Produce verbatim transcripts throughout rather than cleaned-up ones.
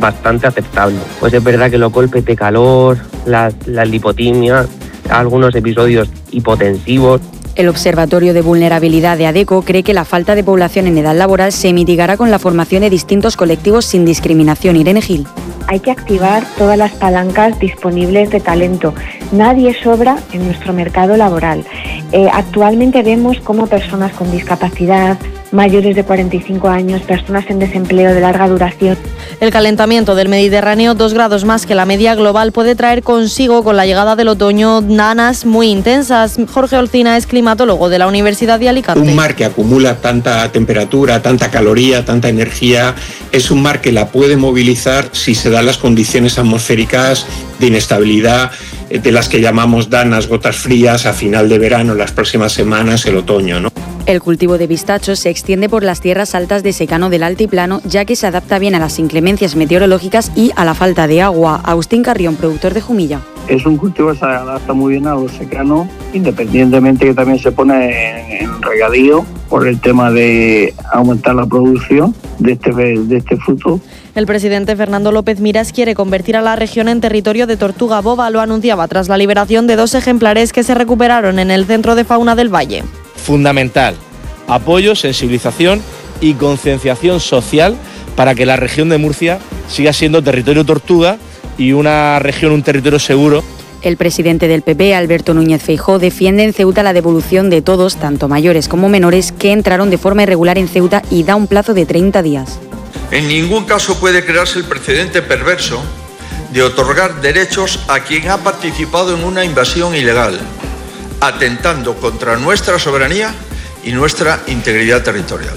bastante aceptable. Pues es verdad que los golpes de calor, las, las lipotimias, algunos episodios hipotensivos. El Observatorio de Vulnerabilidad de ADECO cree que la falta de población en edad laboral se mitigará con la formación de distintos colectivos sin discriminación. Irene Gil. Hay que activar todas las palancas disponibles de talento. Nadie sobra en nuestro mercado laboral. Eh, actualmente vemos cómo personas con discapacidad, mayores de cuarenta y cinco años, personas en desempleo de larga duración. El calentamiento del Mediterráneo, dos grados más que la media global, puede traer consigo, con la llegada del otoño, danas muy intensas. Jorge Olcina es climatólogo de la Universidad de Alicante. Un mar que acumula tanta temperatura, tanta caloría, tanta energía, es un mar que la puede movilizar si se dan las condiciones atmosféricas de inestabilidad, de las que llamamos danas, gotas frías, a final de verano, las próximas semanas, el otoño, ¿no? El cultivo de pistachos se extiende por las tierras altas de secano del altiplano, ya que se adapta bien a las inclemencias meteorológicas y a la falta de agua. Agustín Carrión, productor de Jumilla. Es un cultivo que se adapta muy bien a los secanos, independientemente que también se pone en, en regadío por el tema de aumentar la producción de este, de este fruto. El presidente Fernando López Miras quiere convertir a la región en territorio de tortuga boba. Lo anunciaba tras la liberación de dos ejemplares que se recuperaron en el Centro de Fauna del Valle. Fundamental, apoyo, sensibilización y concienciación social para que la región de Murcia siga siendo territorio tortuga y una región, un territorio seguro. El presidente del P P, Alberto Núñez Feijóo, defiende en Ceuta la devolución de todos, tanto mayores como menores, que entraron de forma irregular en Ceuta y da un plazo de treinta días. En ningún caso puede crearse el precedente perverso de otorgar derechos a quien ha participado en una invasión ilegal, atentando contra nuestra soberanía y nuestra integridad territorial.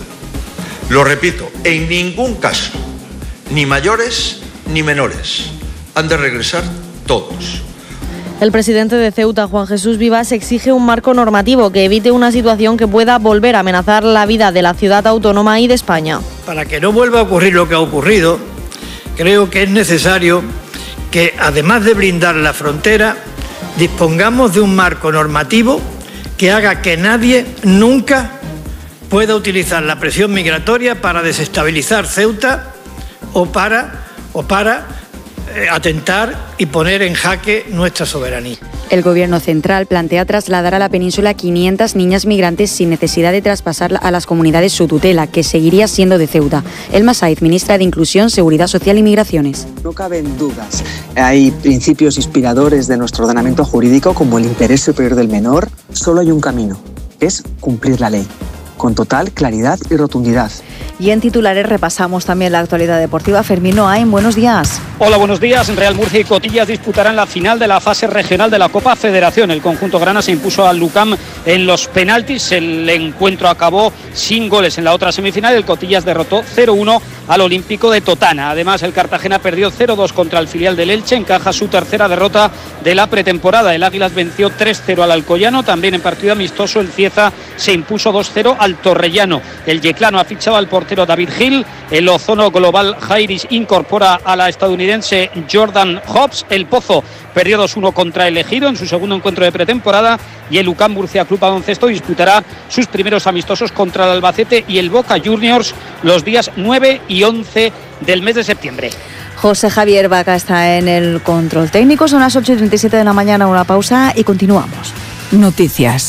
Lo repito, en ningún caso, ni mayores ni menores, han de regresar todos. El presidente de Ceuta, Juan Jesús Vivas, exige un marco normativo que evite una situación que pueda volver a amenazar la vida de la ciudad autónoma y de España. Para que no vuelva a ocurrir lo que ha ocurrido, creo que es necesario que, además de blindar la frontera, dispongamos de un marco normativo que haga que nadie nunca pueda utilizar la presión migratoria para desestabilizar Ceuta o para, o para eh, atentar y poner en jaque nuestra soberanía. El Gobierno central plantea trasladar a la península quinientas niñas migrantes sin necesidad de traspasar a las comunidades su tutela, que seguiría siendo de Ceuta. Elma Saiz, ministra de Inclusión, Seguridad Social y Migraciones. No caben dudas. Hay principios inspiradores de nuestro ordenamiento jurídico, como el interés superior del menor. Solo hay un camino, que es cumplir la ley, con total claridad y rotundidad. Y en titulares repasamos también la actualidad deportiva. Fermín Noain, buenos días. Hola, buenos días. Real Murcia y Cotillas disputarán la final de la fase regional de la Copa Federación. El conjunto grana se impuso al Lucam en los penaltis. El encuentro acabó sin goles en la otra semifinal. El Cotillas derrotó cero uno al Olímpico de Totana. Además, el Cartagena perdió cero dos contra el filial del Elche. Encaja su tercera derrota de la pretemporada. El Águilas venció tres cero al Alcoyano. También en partido amistoso, el Cieza se impuso dos cero al Torrellano. El Yeclano ha fichado al portero David Gil. El Ozono Global Jairis incorpora a la estadounidense Jordan Hobbs. El Pozo perdió dos uno contra el Ejido en su segundo encuentro de pretemporada. Y el U C A M Murcia Club Baloncesto disputará sus primeros amistosos contra el Albacete y el Boca Juniors los días nueve y once del mes de septiembre. José Javier Vaca está en el control técnico. Son las ocho y treinta y siete de la mañana, una pausa y continuamos. Noticias.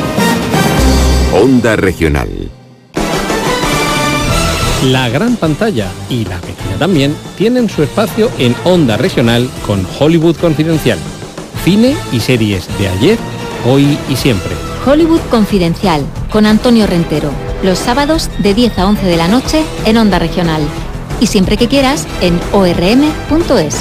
Onda Regional. La gran pantalla y la pequeña también tienen su espacio en Onda Regional con Hollywood Confidencial. Cine y series de ayer, hoy y siempre. Hollywood Confidencial con Antonio Rentero. Los sábados de diez a once de la noche en Onda Regional. Y siempre que quieras en o r m punto es.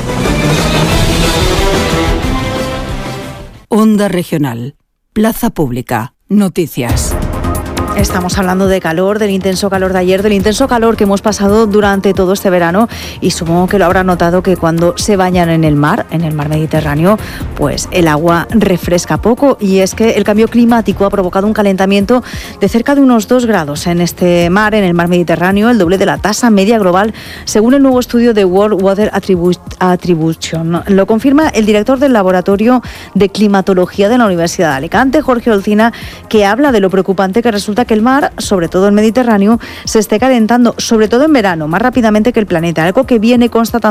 Onda Regional. Plaza Pública. Noticias. Estamos hablando de calor, del intenso calor de ayer, del intenso calor que hemos pasado durante todo este verano y supongo que lo habrán notado que cuando se bañan en el mar, en el mar Mediterráneo, pues el agua refresca poco y es que el cambio climático ha provocado un calentamiento de cerca de unos dos grados en este mar, en el mar Mediterráneo, el doble de la tasa media global, según el nuevo estudio de World Water Attribution. Lo confirma el director del Laboratorio de Climatología de la Universidad de Alicante, Jorge Olcina, que habla de lo preocupante que resulta que el mar, sobre todo el Mediterráneo, se esté calentando, sobre todo en verano, más rápidamente que el planeta, algo que viene constatando